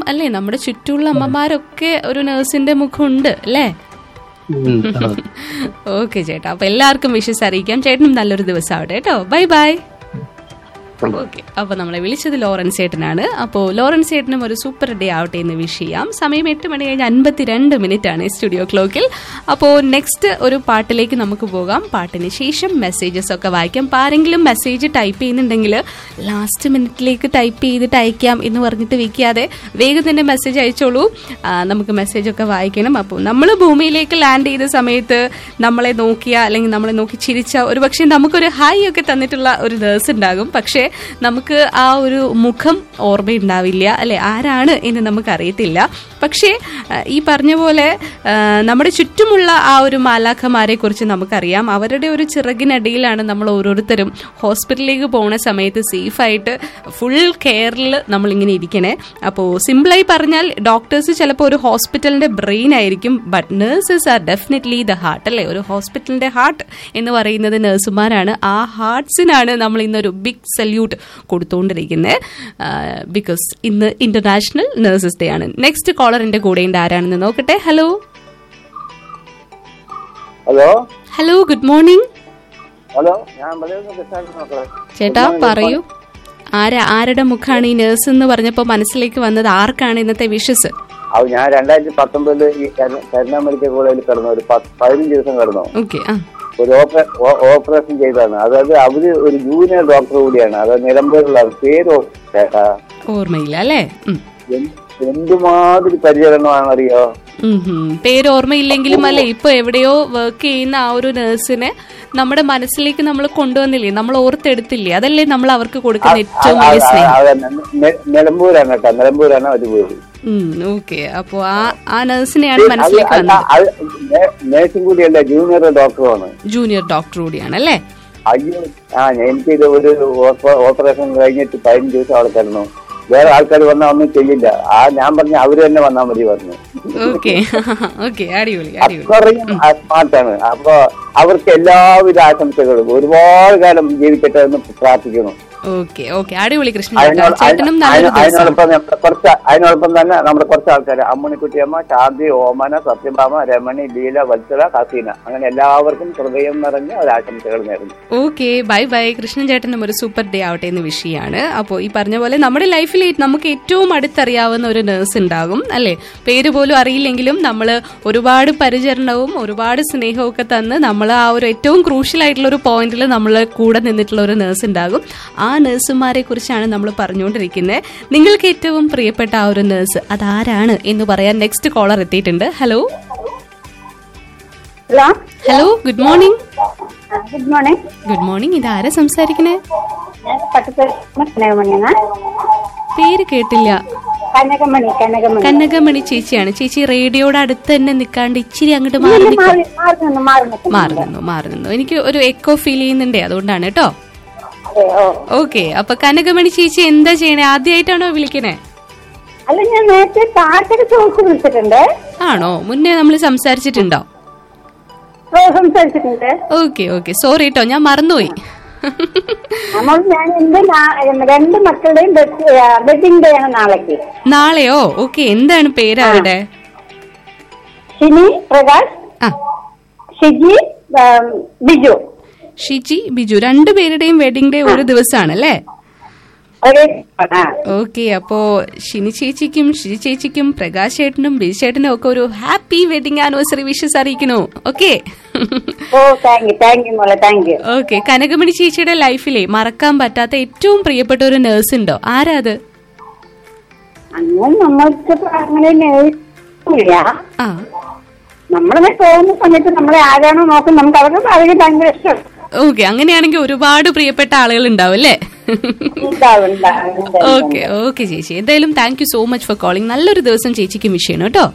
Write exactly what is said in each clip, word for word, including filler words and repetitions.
അല്ലേ നമ്മുടെ ചുറ്റുമുള്ള അമ്മമാരൊക്കെ ഒരു നഴ്സിന്റെ മുഖമുണ്ട് അല്ലേ? ഓക്കെ ചേട്ടാ, അപ്പൊ എല്ലാവർക്കും വിഷസ് അറിയിക്കാം. ചേട്ടനും നല്ലൊരു ദിവസം ആവട്ടെ കേട്ടോ. Bye bye. ഓക്കെ, അപ്പൊ നമ്മളെ വിളിച്ചത് ലോറൻസ് ചേട്ടനാണ്. അപ്പോൾ ലോറൻസ് ചേട്ടനും ഒരു സൂപ്പർ ഡേ ആവട്ടെ എന്ന് വിഷ് ചെയ്യാം. സമയം എട്ട് മണി കഴിഞ്ഞ് അൻപത്തിരണ്ട് മിനിറ്റ് ആണ് സ്റ്റുഡിയോ ക്ലോക്കിൽ. അപ്പോൾ നെക്സ്റ്റ് ഒരു പാട്ടിലേക്ക് നമുക്ക് പോകാം. പാട്ടിന് ശേഷം മെസ്സേജസ് ഒക്കെ വായിക്കാം. അപ്പോൾ ആരെങ്കിലും മെസ്സേജ് ടൈപ്പ് ചെയ്യുന്നുണ്ടെങ്കിൽ ലാസ്റ്റ് മിനിറ്റിലേക്ക് ടൈപ്പ് ചെയ്തിട്ട് അയക്കാം എന്ന് പറഞ്ഞിട്ട് വെക്കാതെ വേഗം തന്നെ മെസ്സേജ് അയച്ചോളൂ. നമുക്ക് മെസ്സേജ് ഒക്കെ വായിക്കണം. അപ്പോൾ നമ്മൾ ഭൂമിയിലേക്ക് ലാൻഡ് ചെയ്ത സമയത്ത് നമ്മളെ നോക്കിയ അല്ലെങ്കിൽ നമ്മളെ നോക്കി ചിരിച്ച ഒരു പക്ഷേ നമുക്കൊരു ഹായ് ഒക്കെ തന്നിട്ടുള്ള ഒരു നേഴ്സ് ഉണ്ടാകും. പക്ഷേ നമുക്ക് ആ ഒരു മുഖം ഓർമ്മയുണ്ടാവില്ല അല്ലെ, ആരാണ് എന്ന് നമുക്ക് അറിയത്തില്ല. പക്ഷേ ഈ പറഞ്ഞ പോലെ നമ്മുടെ ചുറ്റുമുള്ള ആ ഒരു മാലാഖമാരെ കുറിച്ച് നമുക്കറിയാം. അവരുടെ ഒരു ചിറകിനടിയിലാണ് നമ്മൾ ഓരോരുത്തരും ഹോസ്പിറ്റലിലേക്ക് പോകുന്ന സമയത്ത് സേഫായിട്ട് ഫുൾ കെയറിൽ നമ്മളിങ്ങനെ ഇരിക്കണേ. അപ്പോൾ സിമ്പിളായി പറഞ്ഞാൽ ഡോക്ടേഴ്സ് ചിലപ്പോൾ ഒരു ഹോസ്പിറ്റലിന്റെ ബ്രെയിൻ ആയിരിക്കും, but nurses R definitely the heart അല്ലേ. ഒരു ഹോസ്പിറ്റലിന്റെ ഹാർട്ട് എന്ന് പറയുന്നത് നേഴ്സുമാരാണ്. ആ ഹാർട്സിനാണ് നമ്മൾ ഇന്നൊരു ബിഗ് സല്യൂട്ട് കൊടുത്തുകൊണ്ടിരിക്കുന്നത്. ബിക്കോസ് ഇന്ന് ഇന്റർനാഷണൽ നഴ്സസ് ഡേ ആണ്. നെക്സ്റ്റ് കോളർ എന്റെ കൂടെ ഉണ്ട്, ആരാണെന്ന് നോക്കട്ടെ. Hello hello hello good morning. Hello, ചേട്ടാ പറയൂ, ആരാ ആരുടെ മുഖാണ് ഈ നഴ്സ് എന്ന് പറഞ്ഞപ്പോ മനസ്സിലേക്ക് വന്നത്? ആർക്കാണ് ഇന്നത്തെ വിഷസ്? ഞാൻ രണ്ടായിരത്തി പത്തൊമ്പതില് ഈ കരുണ മെഡിക്കൽ കോളേജിൽ കിടന്നു, ഒരു പതിനഞ്ച് ദിവസം കിടന്നു. ഓക്കെ, ഒരു ഓപ്പറേഷൻ ചെയ്തതാണ്. അതായത് അവര് ഒരു ജൂനിയർ ഡോക്ടർ കൂടിയാണ്. അത് നിലമ്പൂരിലുള്ള പേര് ഓർമ്മയില്ല അല്ലേ? എന്തുമാതിരി പരിചരണമാണെന്നറിയോ? പേര് ഓർമ്മയില്ലെങ്കിലും അല്ലെ, ഇപ്പൊ എവിടെയോ വർക്ക് ചെയ്യുന്ന ആ ഒരു നഴ്സിനെ നമ്മുടെ മനസ്സിലേക്ക് നമ്മൾ കൊണ്ടുവന്നില്ലേ, നമ്മൾ ഓർത്തെടുത്തില്ലേ? അതല്ലേ നമ്മൾ അവർക്ക് കൊടുക്കുന്ന ഏറ്റവും വലിയ സ്നേഹം. നിലമ്പൂരാണ് കേട്ടോ, നിലമ്പൂരാണ് ഒരു പേര്. ഓക്കെ, അപ്പൊ ആ ആ നഴ്സിനെയാണ് മനസ്സിലേക്ക് വന്നത്. നഴ്സും കൂടിയല്ല, ജൂനിയർ ഡോക്ടറുമാണ്. ജൂനിയർ ഡോക്ടർ കൂടിയാണ് അല്ലേ? അയ്യോ, ആ എനിക്കിത് ഒരു ഓപ്പറേഷൻ കഴിഞ്ഞിട്ട് പതിനഞ്ച് ദിവസം അവിടെ കിടന്നു. വേറെ ആൾക്കാർ വന്നാൽ ഒന്നും ചെയ്യില്ല. ആ ഞാൻ പറഞ്ഞ അവര് തന്നെ വന്നാൽ മതി പറഞ്ഞു. അത്രയും സ്മാർട്ടാണ്. അപ്പൊ അവർക്ക് എല്ലാവിധ ആശംസകളും, ഒരുപാട് കാലം ജീവിക്കട്ടെ എന്ന് പ്രാർത്ഥിക്കുന്നു. അതിനോടൊപ്പം കുറച്ച് അതിനോടൊപ്പം തന്നെ നമ്മുടെ കുറച്ച് ആൾക്കാർ, അമ്മണിക്കുട്ടിയമ്മ, ശാന്തി, ഓമന, സത്യഭാമ, രമണി, ലീല, വത്സല, ഹസീന, അങ്ങനെ എല്ലാവർക്കും ഹൃദയം നിറഞ്ഞ ഒരു ആശംസകൾ നേരുന്നു. Okay, bye bye. കൃഷ്ണൻ ചേട്ടനും ഒരു സൂപ്പർ ഡേ ആവട്ടെ എന്ന് വിഷയമാണ്. അപ്പോൾ ഈ പറഞ്ഞ പോലെ നമ്മുടെ ലൈഫിൽ നമുക്ക് ഏറ്റവും അടുത്തറിയാവുന്ന ഒരു നേഴ്സ് ഉണ്ടാകും അല്ലെ. പേര് പോലും അറിയില്ലെങ്കിലും നമ്മൾ ഒരുപാട് പരിചരണവും ഒരുപാട് സ്നേഹവും ഒക്കെ തന്ന് നമ്മൾ ആ ഒരു ഏറ്റവും ക്രൂഷ്യൽ ആയിട്ടുള്ള ഒരു പോയിന്റിൽ നമ്മൾ കൂടെ നിന്നിട്ടുള്ള ഒരു നേഴ്സ് ഉണ്ടാകും. ആ നഴ്സുമാരെ കുറിച്ചാണ് നമ്മൾ പറഞ്ഞുകൊണ്ടിരിക്കുന്നത്. നിങ്ങൾക്ക് ഏറ്റവും പ്രിയപ്പെട്ട ആ ഒരു നഴ്സ് അതാരാണ് എന്ന് പറയാൻ നെക്സ്റ്റ് കോളർ എത്തിയിട്ടുണ്ട്. Hello hello good morning. Good morning. Good morning. ഇതാരാ സംസാരിക്കണേ? പേര് കേട്ടില്ല. കനകമണി. കനകമണി കനകമണി ചേച്ചിയാണ്. ചേച്ചി റേഡിയോയുടെ അടുത്ത് തന്നെ നിൽക്കാണ്ട് ഇച്ചിരി അങ്ങോട്ട് മാറി മാറി നിന്നു മാറി നിന്നു എനിക്ക് ഒരു എക്കോ ഫീൽ ചെയ്യുന്നുണ്ടേ, അതുകൊണ്ടാണ് കേട്ടോ. ഓക്കെ, അപ്പൊ കനകമണി ചേച്ചി എന്താ ചെയ്യണേ? ആദ്യമായിട്ടാണോ വിളിക്കണേ? അല്ല, ഞാൻ നേരത്തെ പാട്ടൊക്കെ ചോദിച്ചു വിളിച്ചിട്ടുണ്ട്. ആണോ? മുന്നേ നമ്മൾ സംസാരിച്ചിട്ടുണ്ടോ? സംസാരിച്ചിട്ടുണ്ട്. ഓക്കെ ഓക്കെ, സോറി കേട്ടോ, ഞാൻ മറന്നുപോയി. ഞാൻ എന്റെ രണ്ട് മക്കളുടെയും വെഡിങ് ഡേ ആണ് നാളേക്ക്. നാളെയോ? ഓക്കെ, എന്താണ് പേര് അവരുടെ? ഷിനി പ്രകാശ്, ഷിജി ബിജു. ഷിജി ബിജു രണ്ടുപേരുടെയും വെഡിങ് ഡേ ഒരു ദിവസമാണല്ലേ? ഓക്കെ, അപ്പോ ഷിനി ചേച്ചിക്കും ഷിജി ചേച്ചിക്കും പ്രകാശ് ചേട്ടനും ബിജു ചേട്ടനും ഒക്കെ ഒരു happy wedding anniversary wishes അറിയിക്കണോ? Okay okay. Kanakamani ചേച്ചിയുടെ ലൈഫിലെ മറക്കാൻ പറ്റാത്ത ഏറ്റവും പ്രിയപ്പെട്ട ഒരു നേഴ്സ് ഉണ്ടോ? ആരാ അത്? ആ, നമ്മളെ പോകുന്ന സമയത്ത് നമ്മളെ ആരാണോ നോക്കും, നമുക്ക് അവർക്ക് അവർക്ക് ഭയങ്കര ഇഷ്ടം. ഓക്കെ, അങ്ങനെയാണെങ്കിൽ ഒരുപാട് പ്രിയപ്പെട്ട ആളുകൾ ഉണ്ടാവും അല്ലേ? ഓക്കെ ഓക്കെ ചേച്ചി, എന്തായാലും thank you so much for calling. നല്ലൊരു ദിവസം ചേച്ചിക്ക് വിഷ് ചെയ്യണം കേട്ടോ.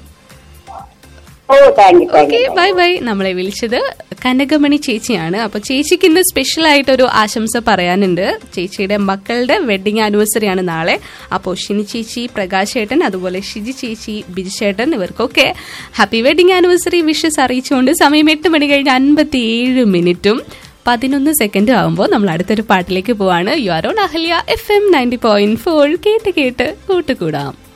Okay, bye bye. നമ്മളെ വിളിച്ചത് കനകമണി ചേച്ചിയാണ്. അപ്പൊ ചേച്ചിക്ക് ഇന്ന് സ്പെഷ്യൽ ആയിട്ടൊരു ആശംസ പറയാനുണ്ട്. ചേച്ചിയുടെ മക്കളുടെ വെഡിങ് ആനിവേഴ്സറി ആണ് നാളെ. അപ്പോൾ ഷിനി ചേച്ചി, പ്രകാശ് ചേട്ടൻ, അതുപോലെ ഷിജി ചേച്ചി, ബിജു ചേട്ടൻ, ഇവർക്കൊക്കെ ഹാപ്പി വെഡിങ് ആനിവേഴ്സറി വിഷസ് അറിയിച്ചുകൊണ്ട് സമയം എട്ട് മണി കഴിഞ്ഞ് അൻപത്തി ഏഴ് മിനിറ്റും പതിനൊന്ന് സെക്കൻഡും ആകുമ്പോൾ നമ്മൾ അടുത്തൊരു പാട്ടിലേക്ക് പോവാണ്. You are on Ahalya F M ninety point four. കേട്ട് കേട്ട് കൂട്ടുകൂടാം.